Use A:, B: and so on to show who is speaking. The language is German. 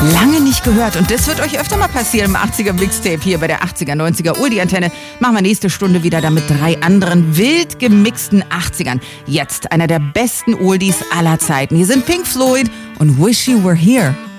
A: Lange nicht gehört und das wird euch öfter mal passieren im 80er Mixtape hier bei der 80er, 90er Oldie-Antenne. Machen wir nächste Stunde wieder dann mit 3 anderen wild gemixten 80ern. Jetzt einer der besten Oldies aller Zeiten. Hier sind Pink Floyd und Wish You Were Here.